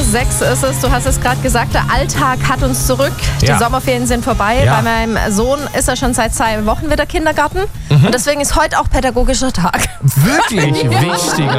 6 ist es. Du hast es gerade gesagt, der Alltag hat uns zurück. Die Sommerferien sind vorbei. Ja. Bei meinem Sohn ist er schon seit 2 Wochen wieder Kindergarten. Und deswegen ist heute auch pädagogischer Tag. Wirklich wichtiger